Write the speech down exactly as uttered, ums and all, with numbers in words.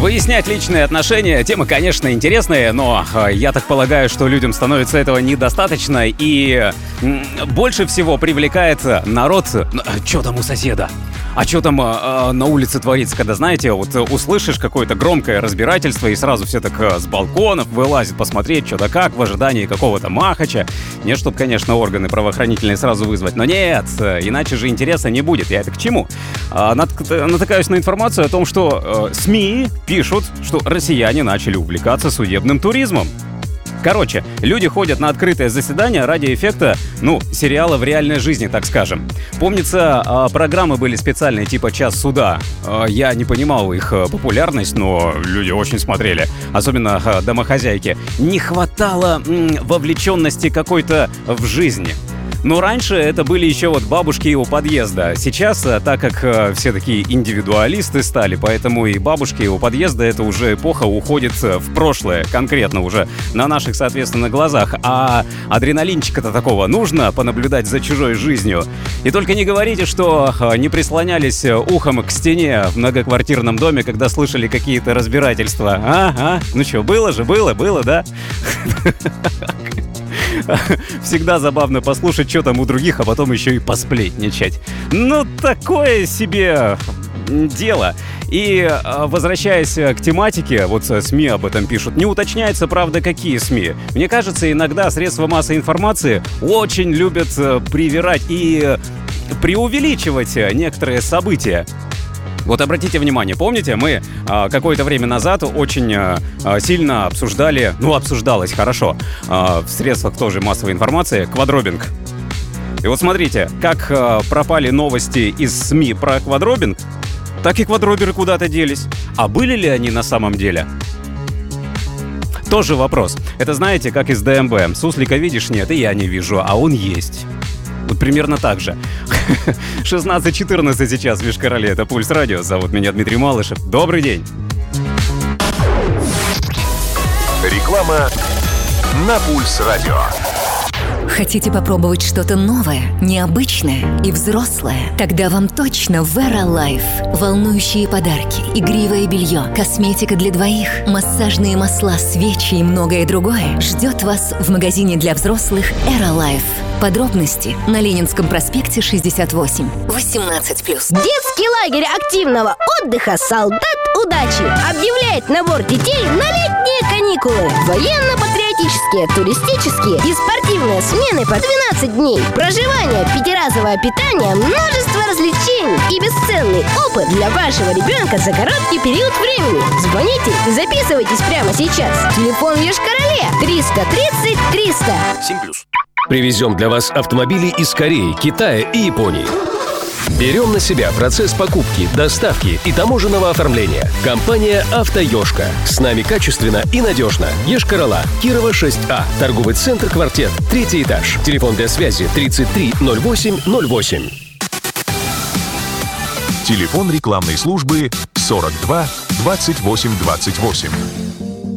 Выяснять личные отношения — тема, конечно, интересная, но э, я так полагаю, что людям становится этого недостаточно, и э, больше всего привлекает народ... Чё там у соседа? А что там э, на улице творится, когда, знаете, вот услышишь какое-то громкое разбирательство, и сразу все так э, с балконов вылазят посмотреть, что да как, в ожидании какого-то махача. Не, чтобы, конечно, органы правоохранительные сразу вызвать, но нет, э, иначе же интереса не будет. Я это к чему? Э, нат- натыкаюсь на информацию о том, что э, СМИ пишут, что россияне начали увлекаться судебным туризмом. Короче, люди ходят на открытое заседание ради эффекта, ну, сериала в реальной жизни, так скажем. Помнится, программы были специальные, типа «Час суда». Я не понимал их популярность, но люди очень смотрели. Особенно домохозяйки. Не хватало м- вовлеченности какой-то в жизни. Но раньше это были еще вот бабушки у подъезда. Сейчас, так как э, все такие индивидуалисты стали, поэтому и бабушки у подъезда — это уже эпоха уходит в прошлое, конкретно уже на наших, соответственно, глазах. А адреналинчика-то такого нужно понаблюдать за чужой жизнью. И только не говорите, что э, не прислонялись ухом к стене в многоквартирном доме, когда слышали какие-то разбирательства. Ага, ну что, было же, было, было, да? Всегда забавно послушать, что там у других, а потом еще и посплетничать. Ну, такое себе дело. И возвращаясь к тематике, вот СМИ об этом пишут, не уточняется, правда, какие СМИ. Мне кажется, иногда средства массовой информации очень любят привирать и преувеличивать некоторые события. Вот обратите внимание, помните, мы э, какое-то время назад очень э, сильно обсуждали, ну, обсуждалось хорошо, э, в средствах тоже массовой информации, квадробинг. И вот смотрите, как э, пропали новости из СМИ про квадробинг, так и квадроберы куда-то делись. А были ли они на самом деле? Тоже вопрос. Это, знаете, как из ДМБ. Суслика видишь? Нет, и я не вижу, а он есть. Вот примерно так же. шестнадцать четырнадцать сейчас в Йошкар-Оле. Это Пульс Радио. Зовут меня Дмитрий Малышев. Добрый день. Реклама на Пульс Радио. Хотите попробовать что-то новое, необычное и взрослое? Тогда вам точно Vera Life. Волнующие подарки, игривое белье, косметика для двоих, массажные масла, свечи и многое другое ждет вас в магазине для взрослых Era Life. Подробности на Ленинском проспекте шестьдесят восемь. восемнадцать плюс. Детский лагерь активного отдыха «Солдат удачи» объявляет набор детей на летние каникулы. Военно-патриотические, туристические и спортивные смены по двенадцать дней. Проживание, пятиразовое питание, множество развлечений и бесценный опыт для вашего ребенка за короткий период времени. Звоните и записывайтесь прямо сейчас. Телефон в Йошкар-Оле триста тридцать триста. семь плюс. Привезем для вас автомобили из Кореи, Китая и Японии. Берем на себя процесс покупки, доставки и таможенного оформления. Компания «Автоёшка». С нами качественно и надежно. Йошкар-Ола, Кирова шесть А. Торговый центр «Квартет», третий этаж. Телефон для связи тридцать три ноль восемь ноль восемь. Телефон рекламной службы сорок два двадцать восемь двадцать восемь.